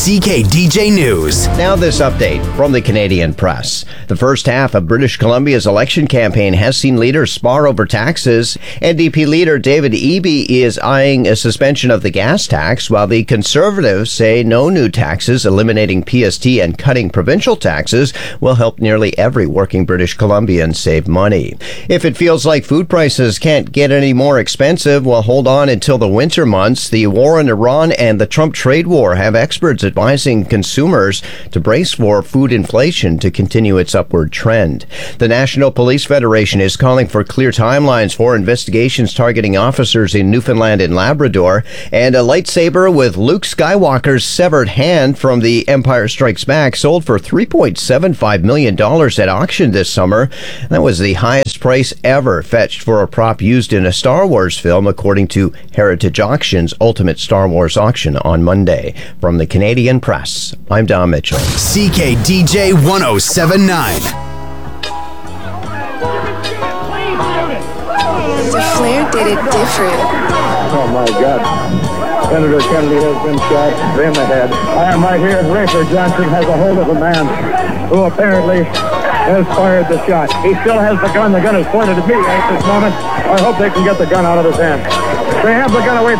CKDJ News. Now this update from the Canadian Press. The first half of British Columbia's election campaign has seen leaders spar over taxes. NDP leader David Eby is eyeing a suspension of the gas tax, while the Conservatives say no new taxes, eliminating PST and cutting provincial taxes will help nearly every working British Columbian save money. If it feels like food prices can't get any more expensive, well, hold on until the winter months. The war in Iran and the Trump trade war have experts advising consumers to brace for food inflation to continue its upward trend. The National Police Federation is calling for clear timelines for investigations targeting officers in Newfoundland and Labrador, and a lightsaber with Luke Skywalker's severed hand from The Empire Strikes Back sold for $3.75 million at auction this summer. That was the highest price ever fetched for a prop used in a Star Wars film, according to Heritage Auctions' Ultimate Star Wars auction on Monday. From the Canadian Press, I'm Don Mitchell. CKDJ 1079. Flair did it different. Oh my God. Senator Kennedy has been shot in the head. I am right here. Rafer Johnson has a hold of a man who apparently has fired the shot. He still has the gun. The gun is pointed at me at this moment. I hope they can get the gun out of his hand. They have the gun away